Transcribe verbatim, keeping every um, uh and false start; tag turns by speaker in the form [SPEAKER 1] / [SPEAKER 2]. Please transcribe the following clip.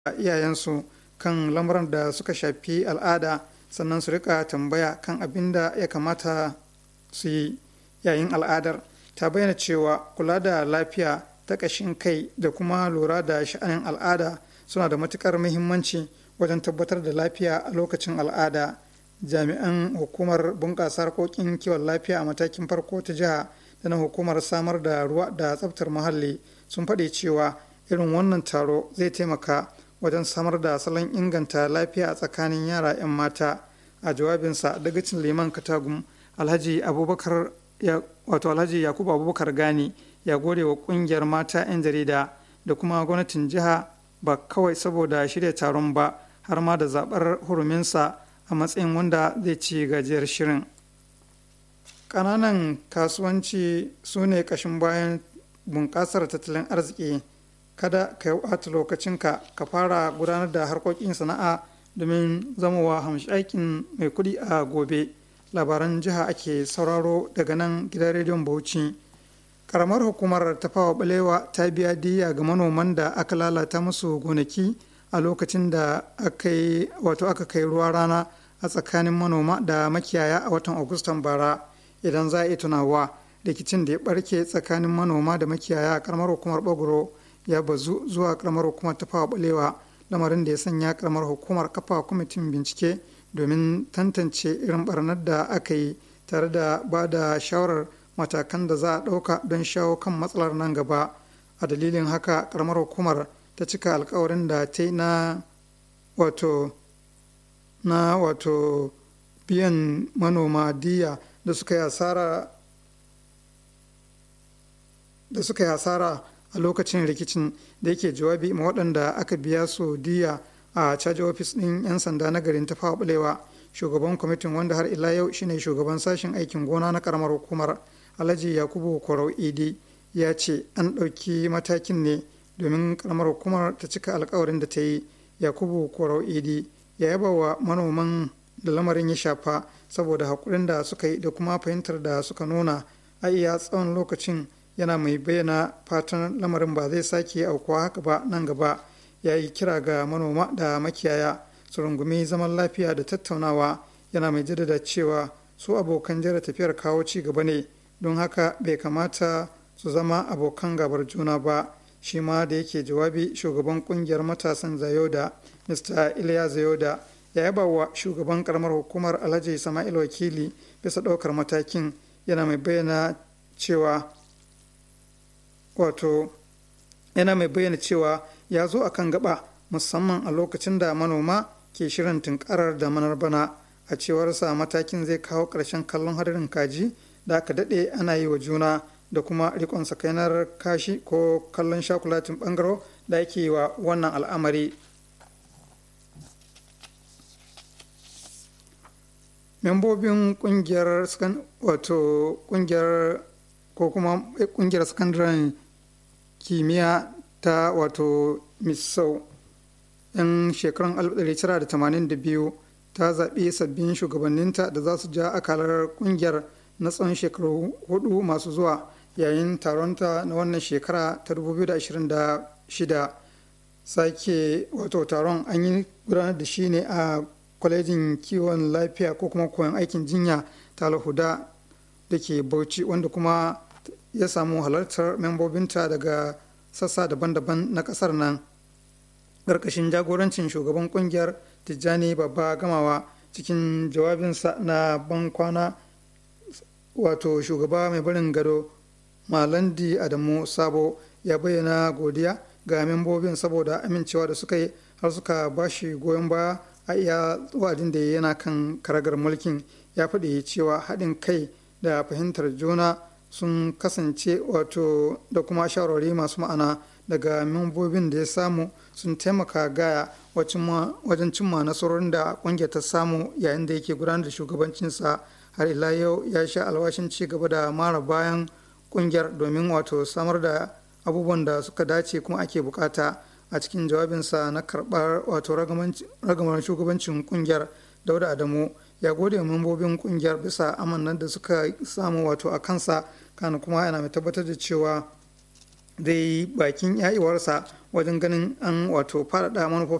[SPEAKER 1] iyayensu kan lamuran da suka shafi al'ada, sannan su rika tambaya kan abin da ya kamata su yi yayin al'adar. Ta bayyana cewa kula da lafiya ta ƙashin kai da kuma lura da sha'anin al'ada suna da matuƙar muhimmanci wajen tabbatar da lafiya a lokacin al'ada. Jami'an hukumar bunƙasa harkokin kiwon lafiya a matakin farko ta jiha da na hukumar samar da ruwa da tsaftar muhalli sun faɗi cewa irin wannan taro zai taimaka wajen samar da salon inganta lafiya a tsakanin yara 'yan mata. A jawabinsa dagacin liman katagum alhaji abubakar wato alhaji yakubu abubakar gani ya gode wa kungiyar mata 'yan jarida da kuma gwamnatin jiha ba kawai saboda shirya taron ba, har ma da zaɓar huruminsa a matsayin wanda zai ci gajiyar shirin. Ƙananan kasuwanci su ne ƙashin bayan bunƙasar tattalin arziki. Kada ka yi ɓata lokacinka ka fara gudanar da harkokin sana'a domin zamowa hamshakin mai kuɗi a gobe. Labaran jiha ake sauraro daga nan gidan rediyon Bauchi. Karamar hukumar tafawa balewa ta biya diya ga manoman da aka lalata musu gonaki a lokacin da aka yi wato aka kai ruwa rana a tsakanin manoma da makiyaya a watan Agustan bara. Idan za a yi tunawa, rikicin da ya barke tsakanin manoma da makiyaya a karamar hukumar Bagoro ya bazu zuwa karamar hukumar tafawa balewa, lamarin da ya sanya karamar hukumar kafa kwamitin bincike domin tantance irin barnar da aka yi tare da ba da shawarar matakan da za a ɗauka don shawo kan matsalar nan gaba. A dalilin haka karamar hukumar ta cika alkawarin da ta yi na wato na wato biyan manoma diya da suka yi asara da suka yi asara a lokacin rikicin. Da yake jawabi ma waɗanda aka biya su diya a caji ofis ɗin 'yan sanda na garin tafawa balewa, shugaban kwamitin wanda har ila yau shine shugaban sashen aikin gona na karamar hukumar alhaji yakubu korau idi ya ce an ɗauki matakin ne domin karamar hukumar ta cika alkawarin da ta yi. Yakubu korau idi ya yaba wa manoman da lamarin ya shafa saboda haƙurin da suka yi da kuma fahimtar da suka nuna a iya tsawon lokacin, yana mai bayyana fatan lamarin ba zai sake aukuwa haka ba nan gaba. Ya yi kira ga manoma da makiyaya su rungumi zaman lafiya da tattaunawa, yana mai jaddada cewa su abokan jera tafiyar kawo ci gaba ne, don haka bai kamata su zama abokan gabar juna ba. Shi ma da yake jawabi, shugaban kungiyar matasan zayoda mr iliya zayoda ya yaba wa shugaban karamar hukumar alhaji sama'il wakili bisa ɗaukar matakin, yana mai bayyana cewa wato yana mai bayyana cewa ya zo akan gaba musamman a lokacin da manoma ke shirin tunkarar da manar bana. A cewarsa matakin zai kawo ƙarshen kallon hadarin kaji da aka daɗe ana yi wa juna da kuma rikon sakainar kashi ko kallon shakulatin ɓangaro da ake yi wa wannan al'amari. Membobin ƙungiyar wato ƙungiyar ko kuma ƙungiyar sakandaren kimiyya ta wato misau 'yan shekarun alif ɗari tara da tamanin da biyu ta zaɓi sabbin shugabanninta da za su ja akalar ƙungiyar na tsawon shekaru hudu masu zuwa yayin taronta na wannan shekara ta dubu biyu da ashirin da shida. Sake wato taron an yi gudanar da shi ne a kwalejin kiwon lafiya ko kuma koyon aikin jinya ta alhuda da ke Bauchi, wanda kuma ya samu halartar membobinta daga sassa daban-daban na kasar nan ƙarƙashin jagorancin shugaban ƙungiyar Tijjani Babba Gamawa. Cikin jawabinsa na ban kwana, wato shugaba mai barin gado Malandi Adamu Sabo ya bayyana godiya ga membobin saboda amincewa da suka yi har suka ba shi goyon baya a iya wa'adin da yana kan karagar mulkin. Ya faɗi cewa haɗin kai da fahimtar juna sun kasance wato da kuma shawarwari masu ma'ana daga membobin da ya samu sun taimaka gaya wajen cimma nasarorin da ƙungiyar ta samu yayin da yake gudanar da shugabancinsa. Har ila yau ya sha alwashin ci gaba da mara bayan ƙungiyar domin wato samar da abubuwan da suka dace kuma ake bukata. A cikin jawabinsa na karɓar wato ragamar shugabancin ƙungiyar, Dauda Adamu ya gode wa membobin ƙungiyar bisa amannan da suka samu wato a kansa, kana kuma yana mai tabbatar da cewa zai yi bakin ya'iwarsa wajen ganin an wato faɗaɗa manufofin